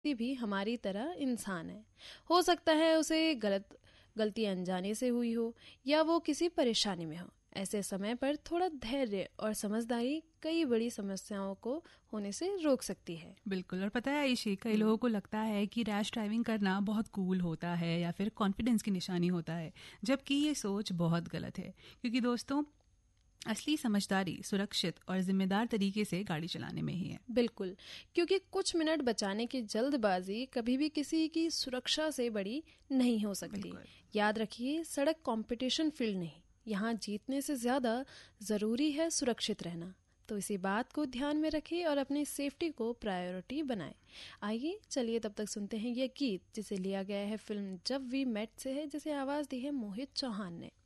भी हमारी तरह इंसान है। हो सकता है उसे गलती अनजाने से हुई हो या वो किसी परेशानी में हो। ऐसे समय पर थोड़ा धैर्य और समझदारी कई बड़ी समस्याओं को होने से रोक सकती है। बिल्कुल। और पता है आयशी, कई लोगों को लगता है कि रैश ड्राइविंग करना बहुत कूल होता है या फिर कॉन्फिडेंस की निशानी होता है, जबकि ये सोच बहुत गलत है। क्योंकि दोस्तों, असली समझदारी सुरक्षित और जिम्मेदार तरीके से गाड़ी चलाने में ही है। बिल्कुल, क्योंकि कुछ मिनट बचाने की जल्दबाजी कभी भी किसी की सुरक्षा से बड़ी नहीं हो सकती। याद रखिए, सड़क कंपटीशन फील्ड नहीं, यहाँ जीतने से ज्यादा जरूरी है सुरक्षित रहना। तो इसी बात को ध्यान में रखें और अपनी सेफ्टी को प्रायोरिटी बनाएं। आइए चलिए तब तक सुनते हैं ये गीत, जिसे लिया गया है फिल्म जब वी मेट से है, जिसे आवाज दी है मोहित चौहान ने।